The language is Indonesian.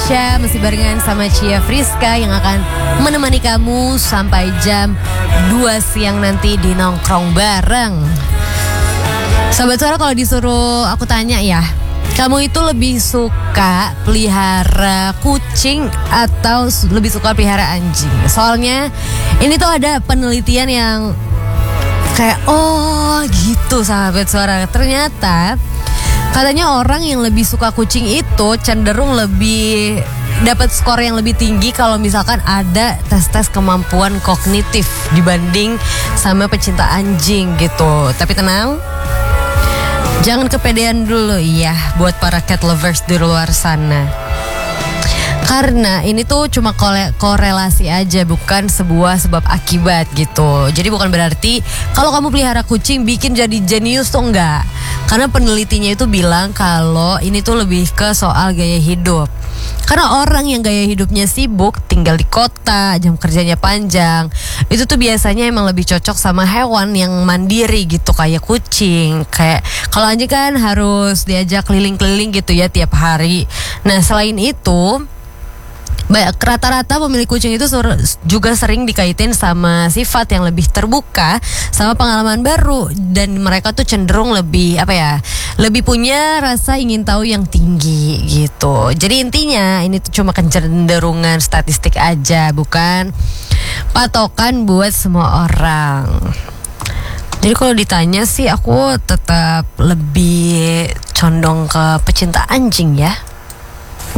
Indonesia, masih barengan sama Cia Friska yang akan menemani kamu sampai jam 2 siang nanti di Nongkrong Bareng. Sobat Suara, kalau disuruh aku tanya ya, kamu itu lebih suka pelihara kucing atau lebih suka pelihara anjing? Soalnya ini tuh ada penelitian yang kayak oh gitu sahabat Suara. Ternyata katanya orang yang lebih suka kucing itu cenderung lebih dapat skor yang lebih tinggi kalau misalkan ada tes-tes kemampuan kognitif dibanding sama pecinta anjing gitu. Tapi tenang, jangan kepedean dulu ya buat para cat lovers di luar sana. Karena ini tuh cuma korelasi aja, bukan sebuah sebab akibat gitu. Jadi bukan berarti kalau kamu pelihara kucing bikin jadi jenius tuh enggak. Karena penelitinya itu bilang kalau ini tuh lebih ke soal gaya hidup. Karena orang yang gaya hidupnya sibuk, tinggal di kota, jam kerjanya panjang, itu tuh biasanya emang lebih cocok sama hewan yang mandiri gitu, kayak kucing. Kayak kalau anjing kan harus diajak keliling-keliling gitu ya tiap hari. Nah selain itu, rata-rata pemilik kucing itu juga sering dikaitin sama sifat yang lebih terbuka, sama pengalaman baru, dan mereka tuh cenderung lebih lebih punya rasa ingin tahu yang tinggi gitu. Jadi intinya ini tuh cuma kecenderungan statistik aja, bukan patokan buat semua orang. Jadi kalau ditanya sih aku tetap lebih condong ke pecinta anjing ya.